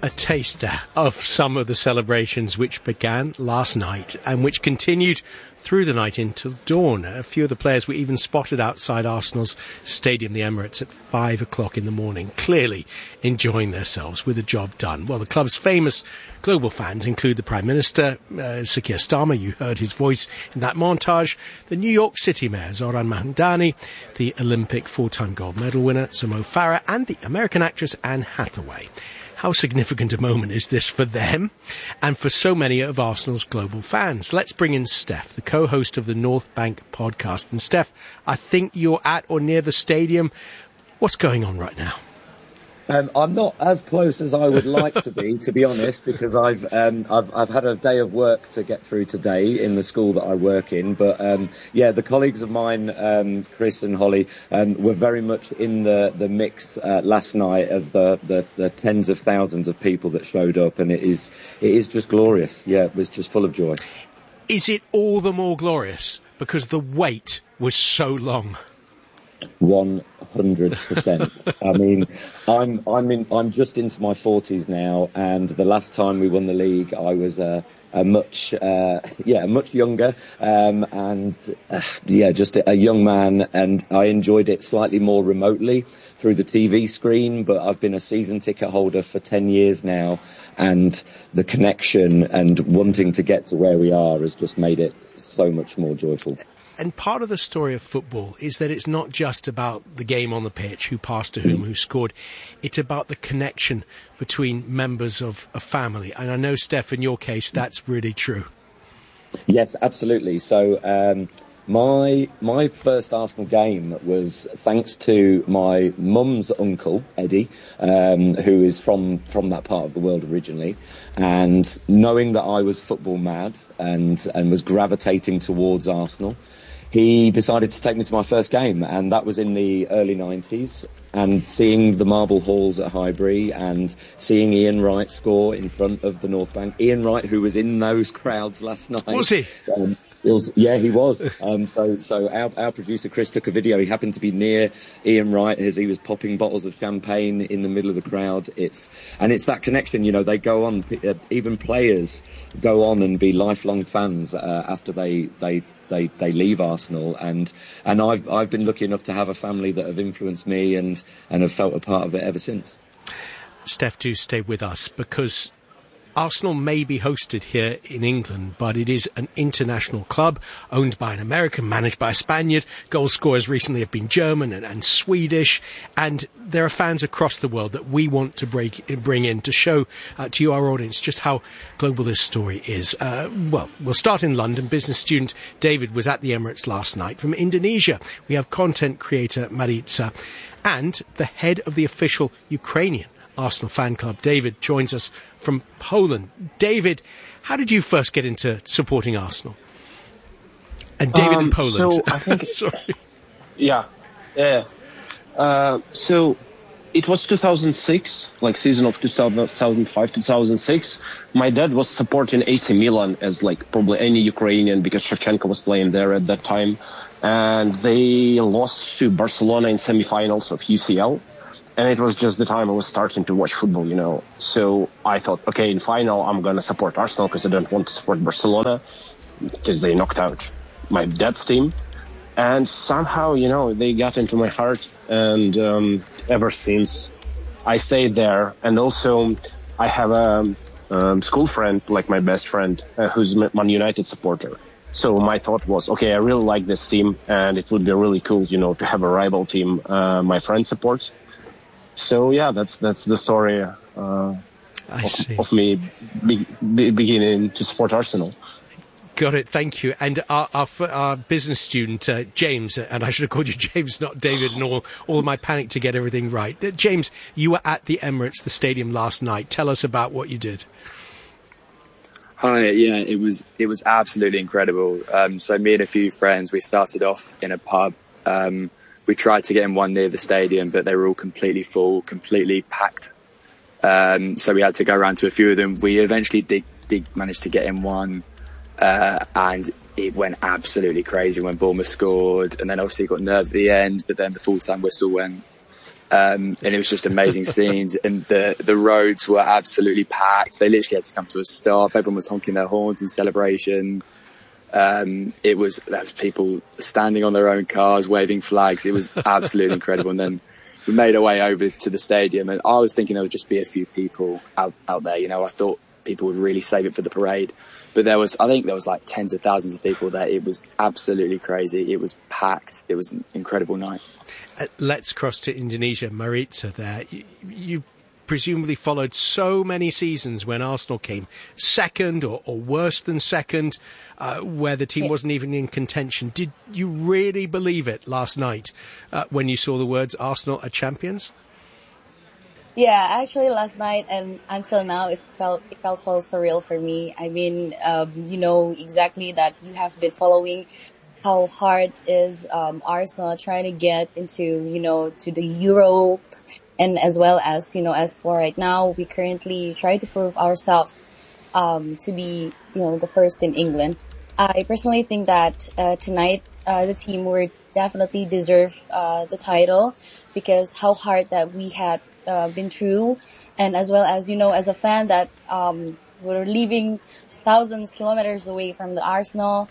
a taster of some of the celebrations which began last night and which continued through the night until dawn. A few of the players were even spotted outside Arsenal's stadium, the Emirates, at 5 o'clock in the morning, clearly enjoying themselves with the job done. Well, the club's famous global fans include the Prime Minister, Sir Keir Starmer. You heard his voice in that montage. The New York City Mayor, Zoran Mahmoudani, the Olympic four-time gold medal winner, Sir Mo Farah, and the American actress Anne Hathaway. How significant a moment is this for them and for so many of Arsenal's global fans? Let's bring in Steph, the co-host of the North Bank podcast. And Steph, I think you're at or near the stadium. What's going on right now? I'm not as close as I would like to be honest, because I've had a day of work to get through today in the school that I work in. But the colleagues of mine, Chris and Holly, were very much in the mix last night of the tens of thousands of people that showed up, and it is just glorious. Yeah, it was just full of joy. Is it all the more glorious because the wait was so long? 100%. I mean, I'm just into my 40s now, and the last time we won the league, I was much younger, just a young man, and I enjoyed it slightly more remotely through the TV screen. But I've been a season ticket holder for 10 years now, and the connection and wanting to get to where we are has just made it so much more joyful. And part of the story of football is that it's not just about the game on the pitch, who passed to whom, who scored. It's about the connection between members of a family. And I know, Steph, in your case, that's really true. Yes, absolutely. So my first Arsenal game was thanks to my mum's uncle, Eddie, who is from that part of the world originally. And knowing that I was football mad and was gravitating towards Arsenal, he decided to take me to my first game, and that was in the early 90s. And seeing the marble halls at Highbury and seeing Ian Wright score in front of the North Bank. Ian Wright, who was in those crowds last night. Was he? Yeah, he was. So our producer Chris took a video. He happened to be near Ian Wright as he was popping bottles of champagne in the middle of the crowd. It's that connection. You know, they go on. Even players go on and be lifelong fans after they leave Arsenal, and I've been lucky enough to have a family that have influenced me and have felt a part of it ever since. Steph, do stay with us, because Arsenal may be hosted here in England, but it is an international club owned by an American, managed by a Spaniard. Goal scorers recently have been German and Swedish, and there are fans across the world that we want to bring in to show to you, our audience, just how global this story is. We'll start in London. Business student David was at the Emirates last night. From Indonesia, we have content creator Maritza and the head of the official Ukrainian Arsenal fan club. David joins us from Poland. David, how did you first get into supporting Arsenal? And David in Poland. So I think Sorry. Yeah. So it was 2006, like season of 2005, 2006. My dad was supporting AC Milan, as like probably any Ukrainian, because Shevchenko was playing there at that time. And they lost to Barcelona in semifinals of UCL. And it was just the time I was starting to watch football, you know. So I thought, okay, in final, I'm going to support Arsenal because I don't want to support Barcelona because they knocked out my dad's team. And somehow, you know, they got into my heart. And ever since, I stayed there. And also, I have a school friend, like my best friend, who's a Man United supporter. So my thought was, okay, I really like this team. And it would be really cool, you know, to have a rival team my friend supports. So yeah, that's the story of me beginning to support Arsenal. Got it. Thank you. And our business student James, and I should have called you James, not David, and all of my panic to get everything right. James, you were at the Emirates, the stadium, last night. Tell us about what you did. Hi. Yeah, it was absolutely incredible. So me and a few friends, we started off in a pub. We tried to get in one near the stadium, but they were all completely full, completely packed. So we had to go around to a few of them. We eventually did manage to get in one, and it went absolutely crazy when Bournemouth scored. And then obviously got nerve at the end, but then the full-time whistle went. And it was just amazing scenes, and the roads were absolutely packed. They literally had to come to a stop. Everyone was honking their horns in celebration. There was people standing on their own cars, waving flags. It was absolutely incredible. And then we made our way over to the stadium, and I was thinking there would just be a few people out there. You know, I thought people would really save it for the parade, but I think there was like tens of thousands of people there. It was absolutely crazy. It was packed. It was an incredible night. Let's cross to Indonesia. Maritza there. You presumably followed so many seasons when Arsenal came second or worse than second, where the team wasn't even in contention. Did you really believe it last night when you saw the words Arsenal are champions? Yeah, actually last night and until now it felt so surreal for me. I mean, you know exactly that you have been following how hard is Arsenal trying to get into, to the Europe, and as well as, as for right now, we currently try to prove ourselves to be, the first in England. I personally think that tonight the team would definitely deserve the title, because how hard that we had been through, and as well as, as a fan that we're living thousands kilometers away from the Arsenal,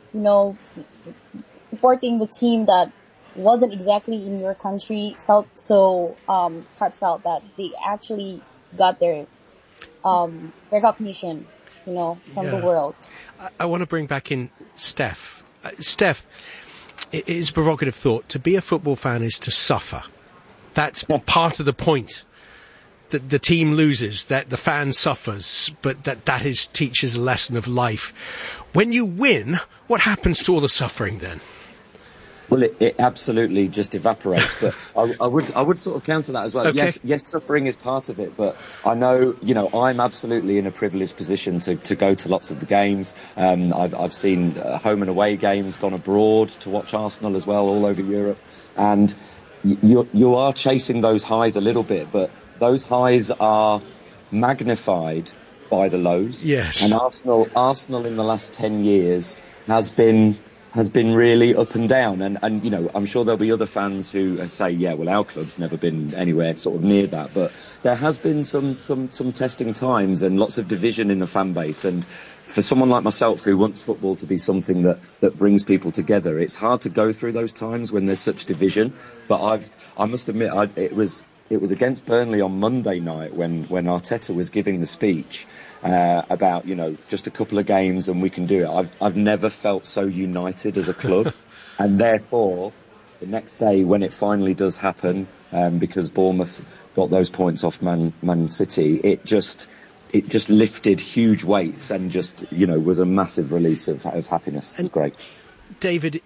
supporting the team that wasn't exactly in your country felt so heartfelt that they actually got their recognition, from the world. I want to bring back in Steph. Steph, it is a provocative thought. To be a football fan is to suffer. That's part of the point. That the team loses, that the fan suffers, but that teaches a lesson of life. When you win, what happens to all the suffering then? Well, it absolutely just evaporates. But I would sort of counter that as well. Okay. Yes, suffering is part of it. But I know, I'm absolutely in a privileged position to go to lots of the games. I've seen home and away games, gone abroad to watch Arsenal as well, all over Europe, and you are chasing those highs a little bit, but those highs are magnified by the lows. Yes. And Arsenal in the last 10 years has been really up and down. And I'm sure there'll be other fans who say, yeah, well, our club's never been anywhere sort of near that. But there has been some testing times and lots of division in the fan base. And for someone like myself who wants football to be something that brings people together, it's hard to go through those times when there's such division. But I must admit, it was against Burnley on Monday night when Arteta was giving the speech about, just a couple of games and we can do it. I've never felt so united as a club. And therefore, the next day when it finally does happen, because Bournemouth got those points off Man City, it just lifted huge weights and just, was a massive release of happiness. It was great. David,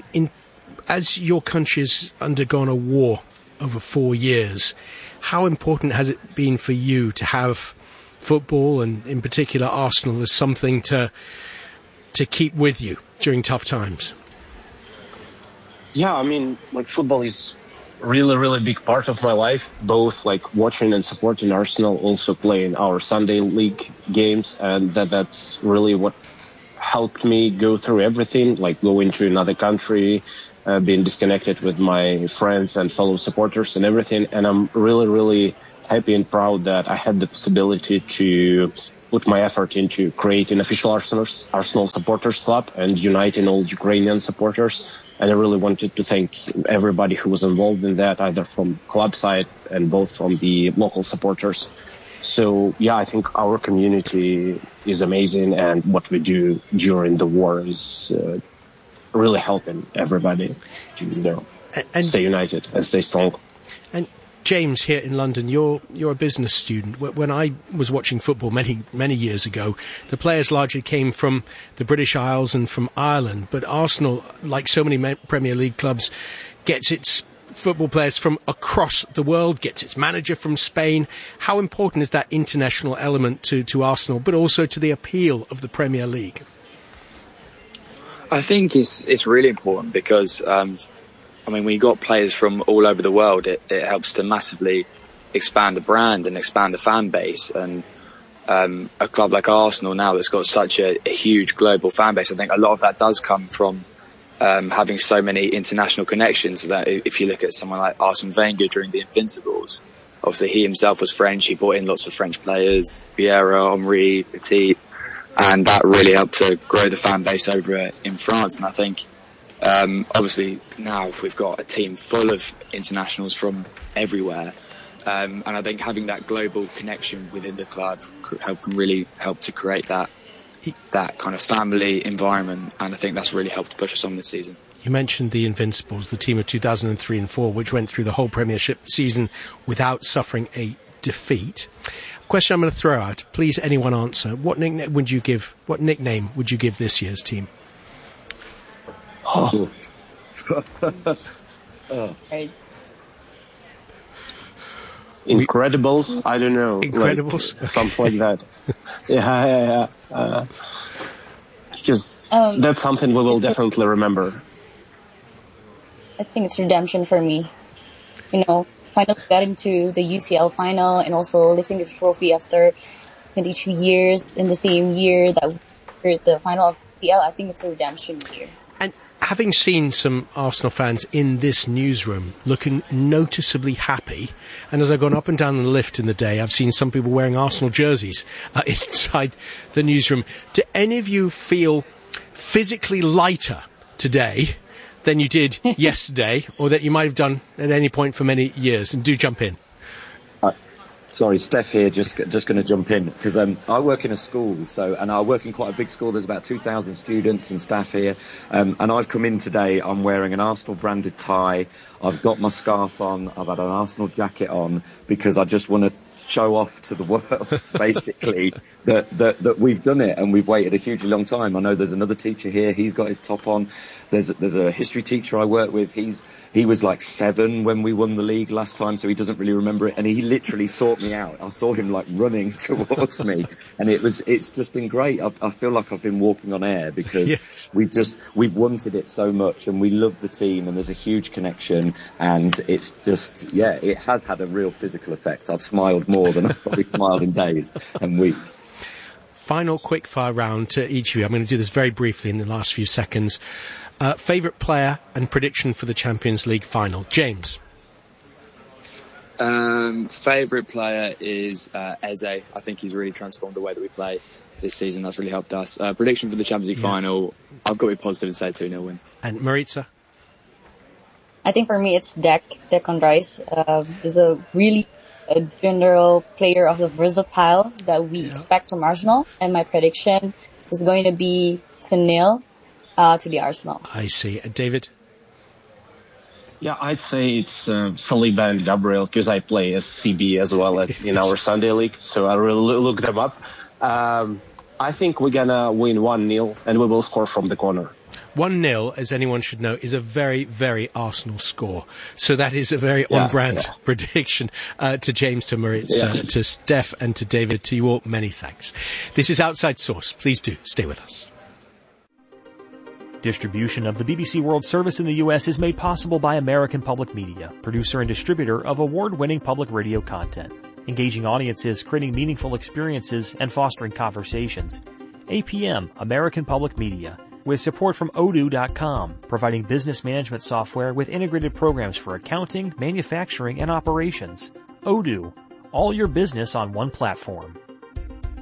as your country's undergone a war over 4 years, how important has it been for you to have football, and in particular Arsenal, as something to keep with you during tough times? Yeah, I mean, football is really, really big part of my life, both watching and supporting Arsenal, also playing our Sunday league games, and that's really what helped me go through everything, going to another country, being disconnected with my friends and fellow supporters and everything. And I'm really, really happy and proud that I had the possibility to put my effort into creating official Arsenal supporters club and uniting all Ukrainian supporters. And I really wanted to thank everybody who was involved in that, either from club side and both from the local supporters. So, yeah, I think our community is amazing, and what we do during the war is really helping everybody to stay united and stay strong. And James, here in London, you're a business student. When I was watching football many years ago, the players largely came from the British Isles and from Ireland. But Arsenal, like so many Premier League clubs, gets its football players from across the world, gets its manager from Spain. How important is that international element to Arsenal, but also to the appeal of the Premier League? I think it's really important because, when you got players from all over the world, it helps to massively expand the brand and expand the fan base. And a club like Arsenal now that's got such a huge global fan base, I think a lot of that does come from having so many international connections that if you look at someone like Arsene Wenger during the Invincibles, obviously he himself was French. He brought in lots of French players, Vieira, Henry, Petit, and that really helped to grow the fan base over in France. And I think, obviously now we've got a team full of internationals from everywhere. And I think having that global connection within the club can really help to create that kind of family environment. And I think that's really helped push us on this season. You mentioned the Invincibles, the team of 2003 and 4, which went through the whole Premiership season without suffering a defeat. Question I'm going to throw out. Please, anyone answer. What nickname would you give this year's team? Oh. Incredibles? I don't know. Incredibles? Like, something like that. Yeah. Just that's something we will definitely remember. I think it's redemption for me. You know, finally got into the UCL final and also lifting the trophy after 22 years in the same year that we were at the final of UCL. I think it's a redemption year. And having seen some Arsenal fans in this newsroom looking noticeably happy, and as I've gone up and down the lift in the day, I've seen some people wearing Arsenal jerseys inside the newsroom. Do any of you feel physically lighter today than you did yesterday, or that you might have done at any point for many years? And do jump in. Sorry, Steph here, just going to jump in, because I work in a school, and I work in quite a big school. There's about 2,000 students and staff here, and I've come in today, I'm wearing an Arsenal branded tie, I've got my scarf on, I've had an Arsenal jacket on, because I just want to show off to the world, basically, that we've done it, and we've waited a hugely long time. I know there's another teacher here, he's got his top on. There's a history teacher I work with, he was like 7 when we won the league last time, so he doesn't really remember it, and he literally sought me out. I saw him like running towards me, and it's just been great. I feel like I've been walking on air, because yes. we've wanted it so much, and we love the team, and there's a huge connection, and it's just, it has had a real physical effect. I've smiled more than I've probably smiled in days and weeks. Final quickfire round to each of you. I'm going to do this very briefly in the last few seconds. Favourite player and prediction for the Champions League final? James. Favourite player is Eze. I think he's really transformed the way that we play this season. That's really helped us. Prediction for the Champions League final, I've got to be positive and say 2-0 win. And Maritza? I think for me it's Declan Rice. He's a really general player of the versatile that we expect from Arsenal, and my prediction is going to be 2-0 to the Arsenal. I see. David? Yeah, I'd say it's Saliba and Gabriel, because I play as CB as well in our Sunday league, so I will look them up. I think we're gonna win 1-0, and we will score from the corner. 1-0, as anyone should know, is a very, very Arsenal score. So that is a very on-brand prediction. To James, to Maritza, to Steph, and to David, to you all, many thanks. This is Outside Source. Please do stay with us. Distribution of the BBC World Service in the U.S. is made possible by American Public Media, producer and distributor of award-winning public radio content, engaging audiences, creating meaningful experiences, and fostering conversations. APM, American Public Media, with support from Odoo.com, providing business management software with integrated programs for accounting, manufacturing, and operations. Odoo, all your business on one platform.